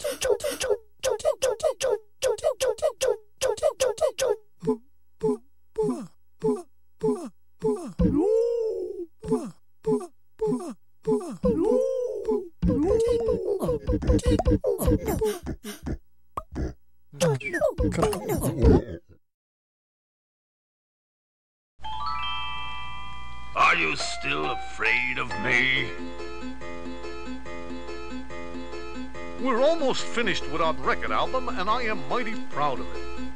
Are you still afraid of me? We're almost finished with our record album, and I am mighty proud of it.